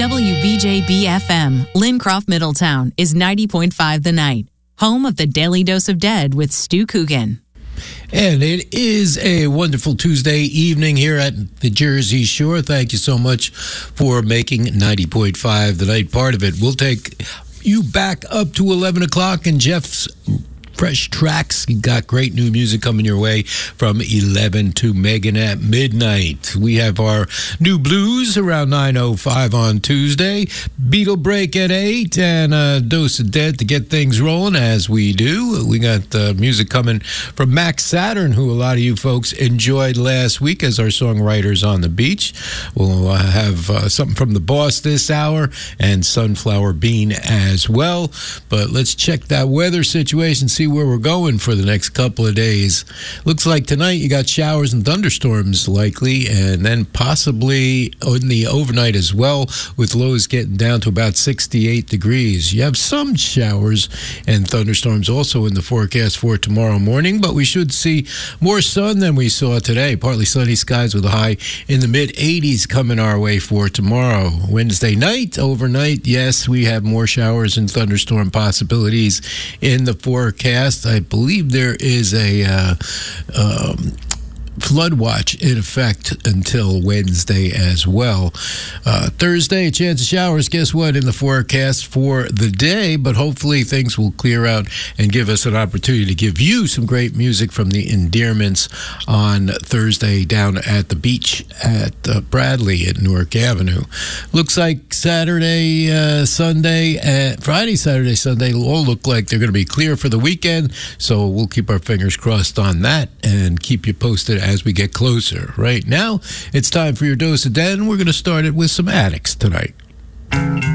WBJB-FM, Lincroft, Middletown, is 90.5 The Night, home of the Daily Dose of Dead with Stu Coogan. And it is a wonderful Tuesday evening here at the Jersey Shore. Thank you so much for making 90.5 The Night part of it. We'll take you back up to 11 o'clock and Jeff's Fresh Tracks. You got great new music coming your way from 11 to Megan at midnight. We have our new blues around 9:05 on Tuesday. Beatle break at 8 and a dose of dead to get things rolling as we do. We got music coming from Max Saturn, who a lot of you folks enjoyed last week as our songwriters on the beach. We'll have something from the Boss this hour and Sunflower Bean as well. But let's check that weather situation, see where we're going for the next couple of days. Looks like tonight you got showers and thunderstorms likely, and then possibly in the overnight as well, with lows getting down to about 68 degrees. You have some showers and thunderstorms also in the forecast for tomorrow morning, but we should see more sun than we saw today. Partly sunny skies with a high in the mid-80s coming our way for tomorrow. Wednesday night, overnight, yes, we have more showers and thunderstorm possibilities in the forecast. I believe there is a flood watch in effect until Wednesday as well. Thursday, a chance of showers. Guess what? In the forecast for the day, but hopefully things will clear out and give us an opportunity to give you some great music from the Endearments on Thursday down at the beach at Bradley at Newark Avenue. Looks like Saturday, Sunday, Friday, Saturday, Sunday all look like they're going to be clear for the weekend, so we'll keep our fingers crossed on that and keep you posted as we get closer. Right now, it's time for your dose of dead, and we're going to start it with some Addicts tonight.